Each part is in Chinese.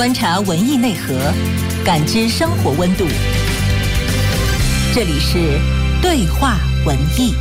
观察文艺内核，感知生活温度。这里是对话文艺。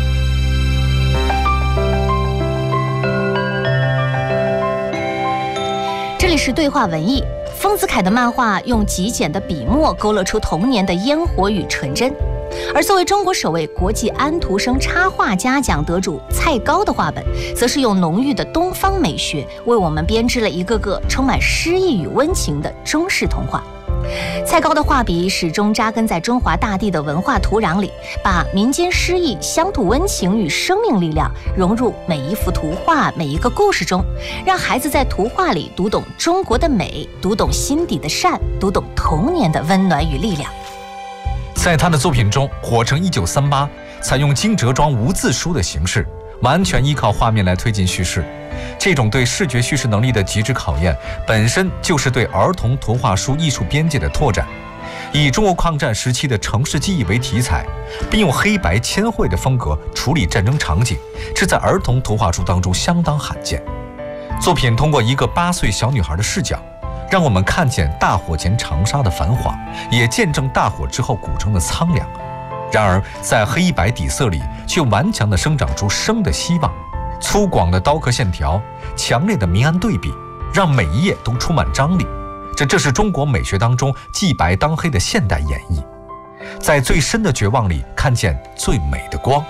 这里是对话文艺。丰子恺的漫画用极简的笔墨勾勒出童年的烟火与纯真，而作为中国首位国际安徒生插画家奖得主蔡高的画本，则是用浓郁的东方美学为我们编织了一个个充满诗意与温情的中式童话。蔡高的画笔始终扎根在中华大地的文化土壤里，把民间诗意、乡土温情与生命力量融入每一幅图画、每一个故事中，让孩子在图画里读懂中国的美，读懂心底的善，读懂童年的温暖与力量。 在他的作品中，《火城1938》采用金折装无字书的形式，完全依靠画面来推进叙事。这种对视觉叙事能力的极致考验，本身就是对儿童图画书艺术边界的拓展。以中国抗战时期的城市记忆为题材，并用黑白铅绘的风格处理战争场景，这在儿童图画书当中相当罕见。作品通过一个8岁小女孩的视角，让我们看见大火前长沙的繁华，也见证大火之后古城的苍凉。然而在黑白底色里，却顽强地生长出生的希望。粗犷的刀刻线条，强烈的明暗对比，让每一页都充满张力。这是中国美学当中既白当黑的现代演绎，在最深的绝望里看见最美的光。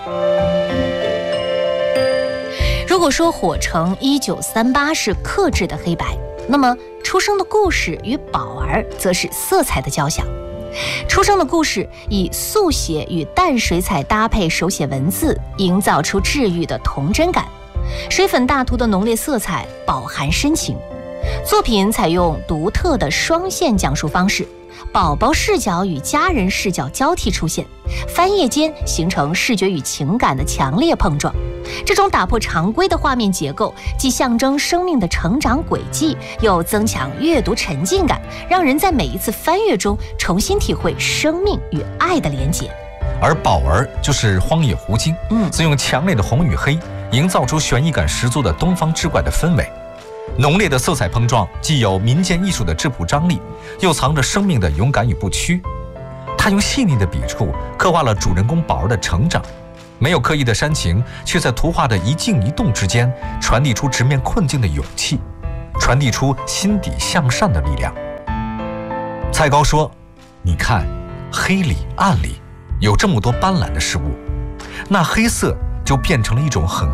如果说《火城1938》是克制的黑白，那么出生的故事与宝儿则是色彩的交响。出生的故事以速写与淡水彩搭配手写文字，营造出治愈的童真感。水粉大涂的浓烈色彩饱含深情。作品采用独特的双线讲述方式，宝宝视角与家人视角交替出现，翻页间形成视觉与情感的强烈碰撞。这种打破常规的画面结构，既象征生命的成长轨迹，又增强阅读沉浸感，让人在每一次翻阅中重新体会生命与爱的连结。 而宝儿就是荒野狐精，则用强烈的红与黑营造出悬疑感十足的东方志怪的氛围。浓烈的色彩碰撞既有民间艺术的质朴张力，又藏着生命的勇敢与不屈。他用细腻的笔触刻画了主人公宝儿的成长，没有刻意的煽情，却在图画的一静一动之间传递出直面困境的勇气，传递出心底向善的力量。蔡高说，你看黑里暗里有这么多斑斓的事物，那黑色就变成了一种很